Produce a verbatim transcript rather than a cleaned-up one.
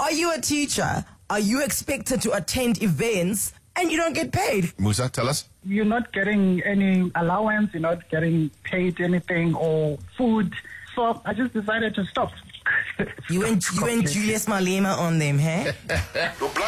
Are you a teacher? Are you expected to attend events and you don't get paid? Musa, tell us. You're not getting any allowance, you're not getting paid anything or food. So I just decided to stop. You and, you and Julius Malema on them, huh?